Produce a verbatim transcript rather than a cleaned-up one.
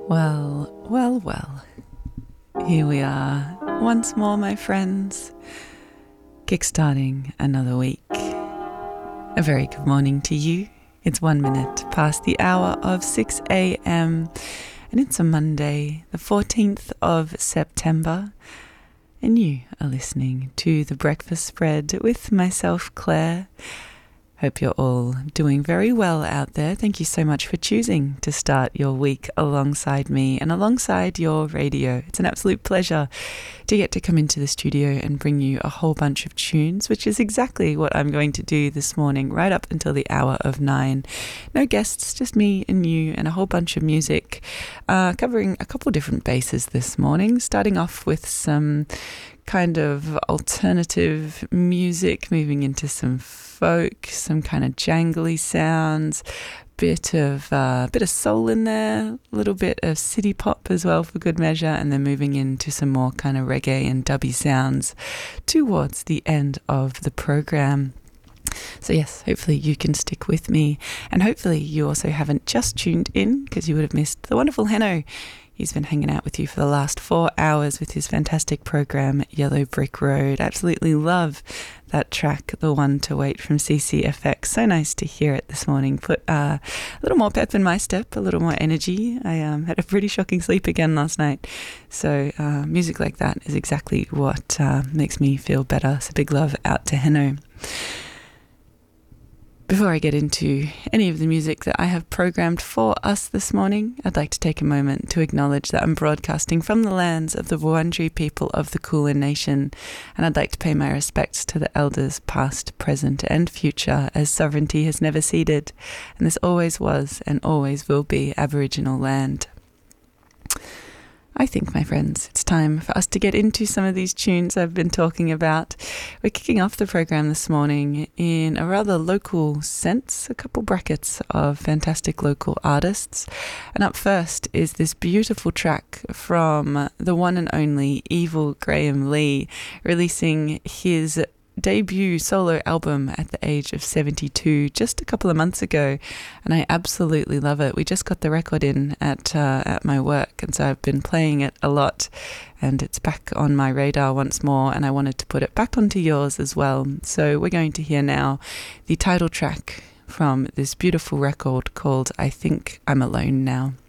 Well, well, well. Here we are once more, my friends, kickstarting another week. A very good morning to you. It's one minute past the hour of six a.m. and it's a Monday, the fourteenth of September. And you are listening to The Breakfast Spread with myself, Claire. Hope you're all doing very well out there. Thank you so much for choosing to start your week alongside me and alongside your radio. It's an absolute pleasure to get to come into the studio and bring you a whole bunch of tunes, which is exactly what I'm going to do this morning, right up until the hour of nine. No guests, just me and you and a whole bunch of music, uh, covering a couple different bases this morning, starting off with some kind of alternative music, moving into some folk, some kind of jangly sounds, bit of uh, bit of soul in there, a little bit of city pop as well for good measure, and then moving into some more kind of reggae and dubby sounds towards the end of the program. So yes, hopefully you can stick with me, and hopefully you also haven't just tuned in because you would have missed the wonderful Henno. He's been hanging out with you for the last four hours with his fantastic program, Yellow Brick Road. Absolutely love that track, The One to Wait from C C F X. So nice to hear it this morning. Put uh, a little more pep in my step, a little more energy. I um, had a pretty shocking sleep again last night. So uh, music like that is exactly what uh, makes me feel better. So big love out to Henno. Before I get into any of the music that I have programmed for us this morning, I'd like to take a moment to acknowledge that I'm broadcasting from the lands of the Wurundjeri people of the Kulin Nation, and I'd like to pay my respects to the elders past, present and future, as sovereignty has never ceded, and this always was and always will be Aboriginal land. I think, my friends, it's time for us to get into some of these tunes I've been talking about. We're kicking off the program this morning in a rather local sense, a couple brackets of fantastic local artists. And up first is this beautiful track from the one and only Evil Graham Lee, releasing his debut solo album at the age of seventy-two just a couple of months ago, and I absolutely love it. We just got the record in at uh, at my work, and so I've been playing it a lot, and it's back on my radar once more, and I wanted to put it back onto yours as well. So we're going to hear now the title track from this beautiful record called I Think I'm Alone Now.